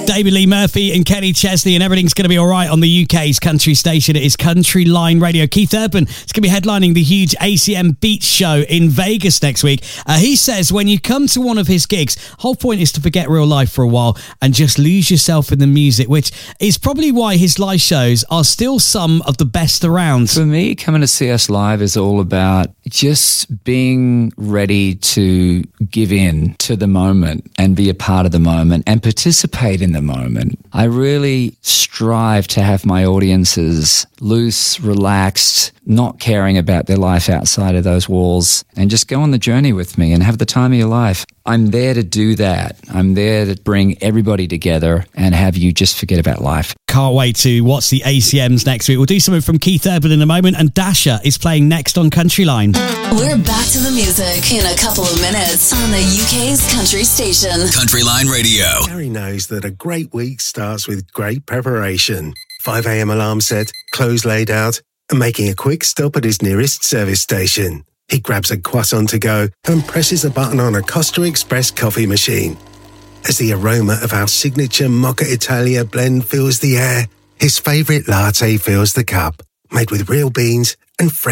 David Lee Murphy and Kenny Chesney, and everything's going to be all right on the UK's country station. It is Country Line Radio. Keith Urban is going to be headlining the huge ACM Beach Show in Vegas next week. He says when you come to one of his gigs, whole point is to forget real life for a while and just lose yourself in the music, which is probably why his live shows are still some of the best around. For me, coming to see us live is all about just being ready to give in to the moment and be a part of the moment and participate in the moment. I really strive to have my audiences loose, relaxed, not caring about their life outside of those walls, and just go on the journey with me and have the time of your life. I'm there to do that. I'm there to bring everybody together and have you just forget about life. Can't wait to watch the ACMs next week. We'll do something from Keith Urban in a moment, and Dasha is playing next on Country Line. We're back to the music in a couple of minutes on the UK's country station. Country Line Radio. Gary knows that a great week starts with great preparation. 5 a.m. alarm set, clothes laid out, and making a quick stop at his nearest service station. He grabs a croissant to go and presses a button on a Costa Express coffee machine. As the aroma of our signature Mocha Italia blend fills the air, his favourite latte fills the cup, made with real beans and fresh